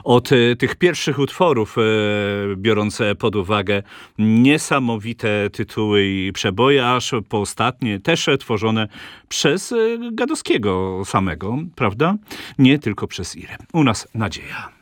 Od tych pierwszych utworów, biorąc pod uwagę niesamowite tytuły i przeboje, aż po ostatnie, też tworzone przez Gadowskiego samego, prawda? Nie tylko przez Irę. U nas nadzieja.